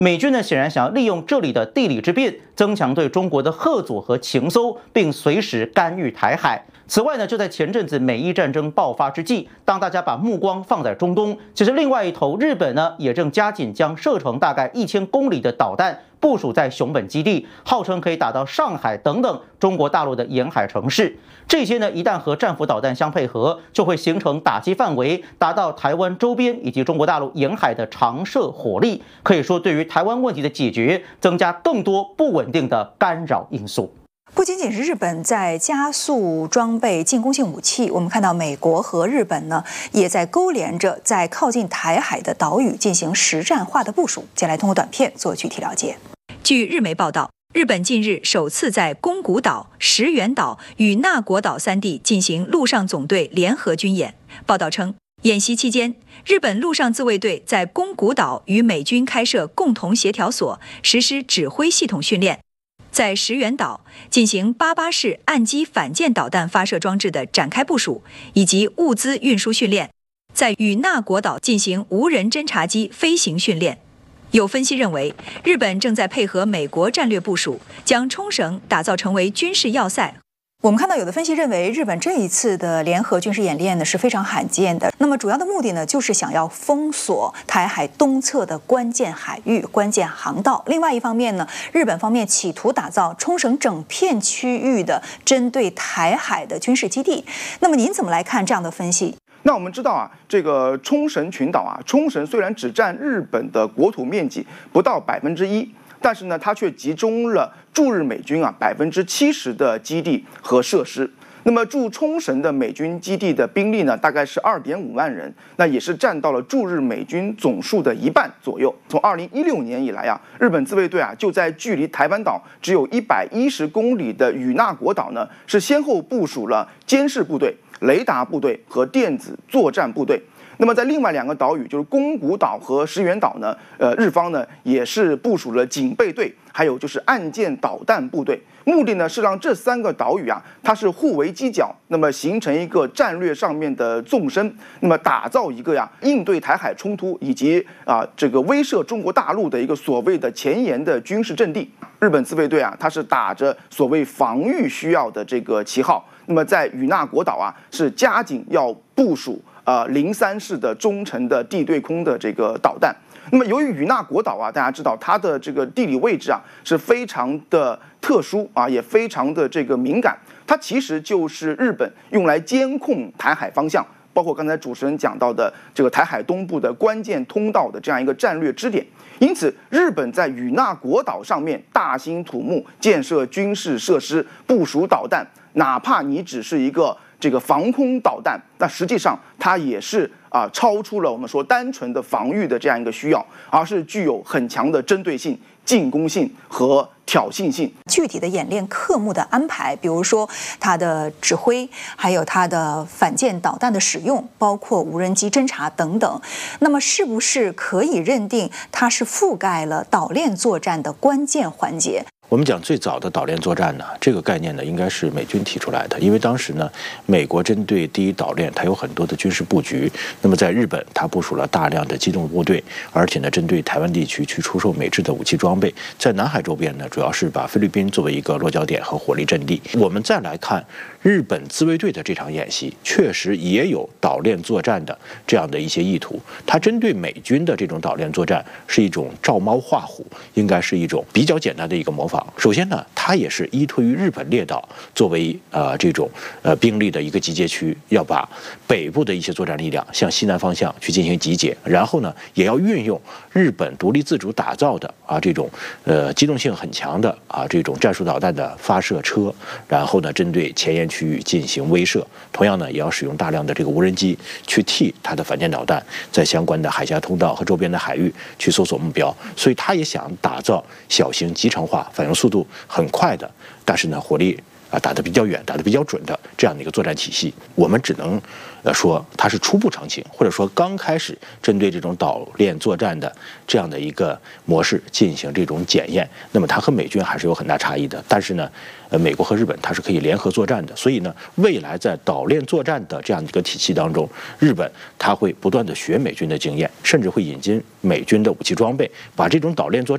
美军呢显然想要利用这里的地理之便，增强对中国的嚇阻和情搜，并随时干预台海。此外呢，就在前阵子美伊战争爆发之际，当大家把目光放在中东，其实另外一头日本呢也正加紧将射程大概1000公里的导弹部署在熊本基地，号称可以打到上海等等中国大陆的沿海城市。这些呢一旦和战斧导弹相配合，就会形成打击范围达到台湾周边以及中国大陆沿海的长射火力，可以说对于台湾问题的解决增加更多不稳定的干扰因素。 不仅仅是日本在加速装备进攻性武器，我们看到美国和日本呢也在勾连着在靠近台海的岛屿进行实战化的部署。接下来通过短片做具体了解。据日媒报道，日本近日首次在宫古岛、石垣岛与那国岛3地进行陆上总队联合军演。报道称，演习期间，日本陆上自卫队在宫古岛与美军开设共同协调所，实施指挥系统训练。在石垣岛进行88式岸基反舰导弹发射装置的展开部署，以及物资运输训练；在与那国岛进行无人侦察机飞行训练。有分析认为，日本正在配合美国战略部署，将冲绳打造成为军事要塞。我们看到有的分析认为，日本这一次的联合军事演练呢是非常罕见的。那么主要的目的呢，就是想要封锁台海东侧的关键海域、关键航道。另外一方面呢，日本方面企图打造冲绳整片区域的针对台海的军事基地。那么您怎么来看这样的分析？ 那我们知道啊，这个冲绳群岛啊，冲绳虽然只占日本的国土面积不到1%。但是呢，它却集中了驻日美军啊70%的基地和设施。那么驻冲绳的美军基地的兵力呢，大概是2.5万人，那也是占到了驻日美军总数的1半左右。从2016年以来啊，日本自卫队啊就在距离台湾岛只有110公里的与那国岛呢，是先后部署了监视部队、雷达部队和电子作战部队。那么在另外2个岛屿，就是宫古岛和石垣岛呢，日方呢也是部署了警备队，还有就是岸舰导弹部队。目的呢是让这3个岛屿啊，它是互为犄角，那么形成一个战略上面的纵深，那么打造一个应对台海冲突以及这个威慑中国大陆的一个所谓的前沿的军事阵地。日本自卫队啊，它是打着所谓防御需要的这个旗号，那么在与那国岛啊是加紧要部署03式的中程的地对空的这个导弹。那么由于与那国岛啊，大家知道它的这个地理位置啊是非常的特殊啊，也非常的这个敏感，它其实就是日本用来监控台海方向，包括刚才主持人讲到的这个台海东部的关键通道的这样一个战略支点。因此，日本在与那国岛上面大兴土木，建设军事设施，部署导弹，哪怕你只是一个这个防空导弹，那实际上它也是超出了我们说单纯的防御的这样一个需要，而是具有很强的针对性、进攻性和挑衅性。 具体的演练科目的安排，比如说它的指挥，还有它的反舰导弹的使用，包括无人机侦察等等，那么是不是可以认定它是覆盖了岛链作战的关键环节？ 我们讲最早的岛链作战呢，这个概念呢，应该是美军提出来的。因为当时呢，美国针对第一岛链，它有很多的军事布局。那么在日本，它部署了大量的机动部队，而且呢，针对台湾地区去出售美制的武器装备。在南海周边呢，主要是把菲律宾作为一个落脚点和火力阵地。我们再来看日本自卫队的这场演习，确实也有岛链作战的这样的一些意图。它针对美军的这种岛链作战是一种照猫画虎，应该是一种比较简单的一个模仿。首先呢，它也是依托于日本列岛作为这种兵力的一个集结区，要把北部的一些作战力量向西南方向去进行集结，然后呢，也要运用日本独立自主打造的这种机动性很强的这种战术导弹的发射车，然后呢，针对前沿区域进行威慑。同样呢，也要使用大量的这个无人机去替它的反舰导弹在相关的海峡通道和周边的海域去搜索目标。所以他也想打造小型集成化、反应速度很快的，但是呢，火力打得比较远、打得比较准的这样的一个作战体系。我们只能说它是初步成型，或者说刚开始针对这种岛链作战的这样的一个模式进行这种检验。那么它和美军还是有很大差异的，但是呢，美国和日本它是可以联合作战的。所以呢，未来在岛链作战的这样一个体系当中，日本它会不断的学美军的经验，甚至会引进美军的武器装备，把这种岛链作战